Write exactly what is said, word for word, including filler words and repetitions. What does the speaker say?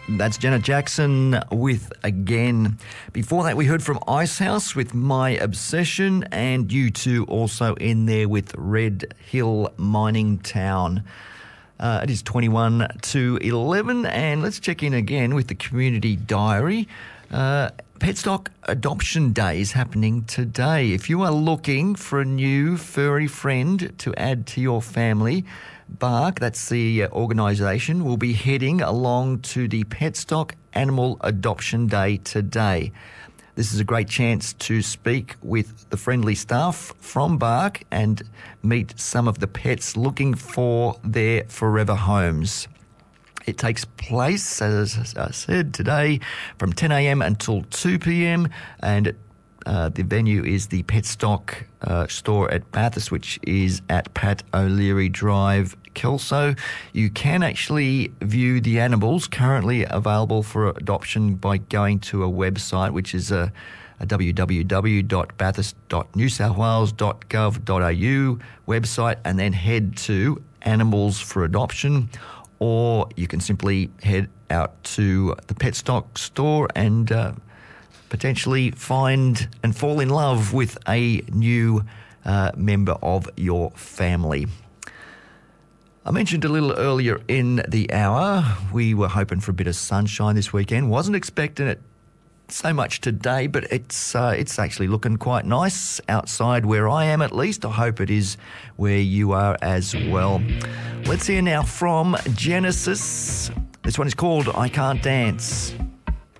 That's Janet Jackson with Again. Before that, we heard from Icehouse with My Obsession, and U two also in there with Red Hill Mining Town. Uh, it is twenty-one to eleven, and let's check in again with the Community Diary. Uh, Petstock Adoption Day is happening today. If you are looking for a new furry friend to add to your family, Bark, that's the uh, organisation, will be heading along to the Petstock Animal Adoption Day today. This is a great chance to speak with the friendly staff from Bark and meet some of the pets looking for their forever homes. It takes place, as I said, today from ten a.m. until two p.m. and uh, the venue is the Petstock uh, store at Bathurst, which is at Pat O'Leary Drive, Kelso. You can actually view the animals currently available for adoption by going to a website, which is a, a w w w dot bathurst dot new south wales dot gov dot a u website, and then head to Animals for Adoption. Or you can simply head out to the Petstock store and uh, potentially find and fall in love with a new uh, member of your family. I mentioned a little earlier in the hour, we were hoping for a bit of sunshine this weekend. Wasn't expecting it so much today, but it's uh, it's actually looking quite nice outside where I am, at least. I hope it is where you are as well. Let's hear now from Genesis. This one is called I Can't Dance.